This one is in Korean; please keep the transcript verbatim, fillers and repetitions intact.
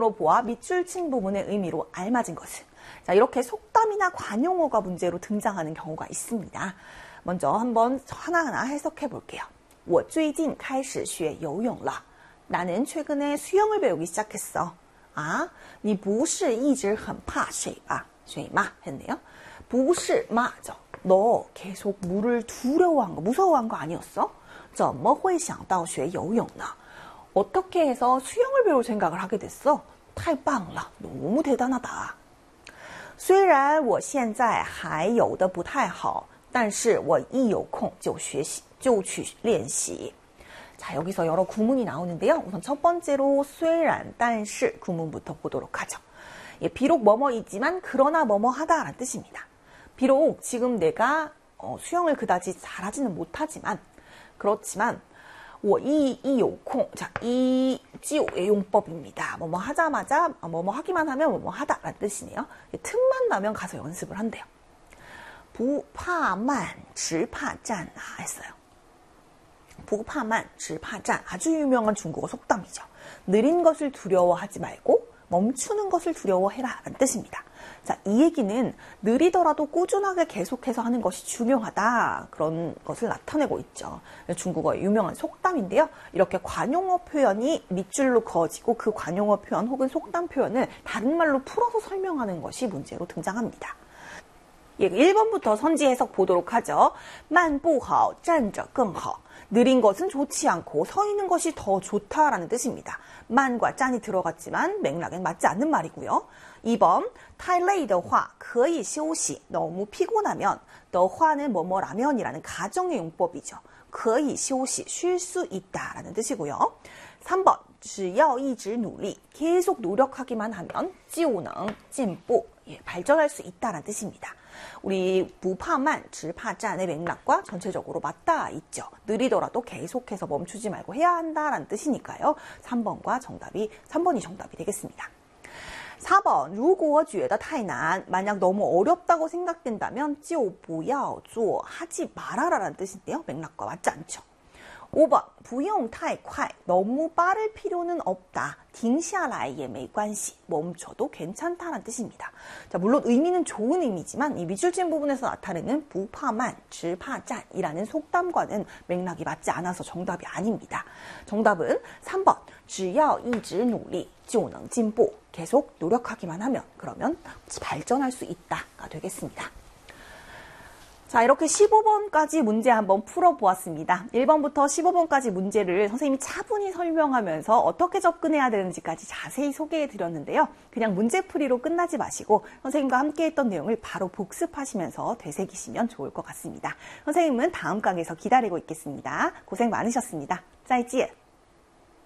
눈으로 보아 밑줄친 부분의 의미로 알맞은 것은. 자, 이렇게 속담이나 관용어가 문제로 등장하는 경우가 있습니다. 먼저 한번 하나하나 해석해 볼게요. 我最近开始学游泳了. 나는 최근에 수영을 배우기 시작했어. 아, 你不是一直很怕水吧? 水嘛 했네요. 不是 맞아. 너 계속 물을 두려워한 거, 무서워한 거 아니었어? 怎么会想到学游泳呢? 어떻게 해서 수영을 배울 생각을 하게 됐어? 太棒了, 너무 대단하다. 虽然我现在还游得不太好,但是我一有空就学习,就去练习. 자, 여기서 여러 구문이 나오는데요. 우선 첫 번째로 虽然, 但是 구문부터 보도록 하죠. 예, 비록 뭐뭐이지만 그러나 뭐뭐하다 라는 뜻입니다. 비록 지금 내가 어, 수영을 그다지 잘하지는 못하지만 그렇지만 我一一有空, 자, 이 지오의 용법입니다. 뭐뭐 하자마자 뭐뭐 하기만 하면 뭐뭐 하다 라는 뜻이네요. 예, 틈만 나면 가서 연습을 한대요. 不怕慢,只怕站 했어요. 不怕慢,只怕站 아주 유명한 중국어 속담이죠. 느린 것을 두려워하지 말고 멈추는 것을 두려워해라 라는 뜻입니다. 자, 이 얘기는 느리더라도 꾸준하게 계속해서 하는 것이 중요하다 그런 것을 나타내고 있죠. 중국어의 유명한 속담인데요. 이렇게 관용어 표현이 밑줄로 그어지고 그 관용어 표현 혹은 속담 표현을 다른 말로 풀어서 설명하는 것이 문제로 등장합니다. 예, 일 번부터 선지 해석 보도록 하죠. 慢不好,站着更好. 느린 것은 좋지 않고 서 있는 것이 더 좋다라는 뜻입니다. 만과 짠이 들어갔지만 맥락엔 맞지 않는 말이고요. 이 번, 太累的话可以休息. 너무 피곤하면 的话는 뭐뭐라면이라는 가정의 용법이죠. 可以休息, 쉴 수 있다라는 뜻이고요. 삼 번, 只要一直努力, 계속 노력하기만 하면 就能进步, 예, 발전할 수 있다라는 뜻입니다. 우리 不怕慢,只怕站의 맥락과 전체적으로 맞닿아 있죠. 느리더라도 계속해서 멈추지 말고 해야 한다라는 뜻이니까요. 삼 번과 정답이, 삼 번이 정답이 되겠습니다. 사 번, 如果觉得太难, 만약 너무 어렵다고 생각된다면 就不要做, 하지 말아라라는 뜻인데요. 맥락과 맞지 않죠. 오 번, 不用太快, 너무 빠를 필요는 없다. 停下来也没关系, 멈춰도 괜찮다라는 뜻입니다. 자, 물론 의미는 좋은 의미지만 이 밑줄친 부분에서 나타내는 不怕慢,只怕站이라는 속담과는 맥락이 맞지 않아서 정답이 아닙니다. 정답은 삼 번, 只要一直努力就能进步. 계속 노력하기만 하면 그러면 발전할 수 있다가 되겠습니다. 자, 이렇게 십오 번까지 문제 한번 풀어보았습니다. 일 번부터 십오 번까지 문제를 선생님이 차분히 설명하면서 어떻게 접근해야 되는지까지 자세히 소개해드렸는데요. 그냥 문제풀이로 끝나지 마시고 선생님과 함께 했던 내용을 바로 복습하시면서 되새기시면 좋을 것 같습니다. 선생님은 다음 강에서 기다리고 있겠습니다. 고생 많으셨습니다. 再见.